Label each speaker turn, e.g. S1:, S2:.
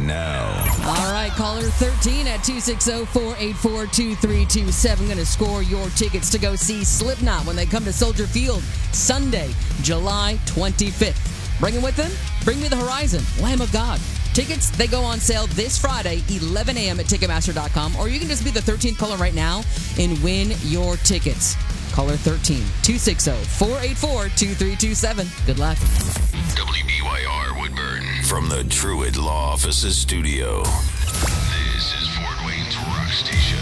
S1: now.
S2: All right, caller 13 at 260-484-2327. Going to score your tickets to go see Slipknot when they come to Soldier Field Sunday, July 25th. Bring them with them. Bring Me the Horizon, Lamb of God. Tickets, they go on sale this Friday, 11 a.m. at Ticketmaster.com, or you can just be the 13th caller right now and win your tickets. Caller 13, 260-484-2327. Good luck.
S1: WBYR Woodburn from the Truett Law Offices studio. This is Fort Wayne's Rock Station.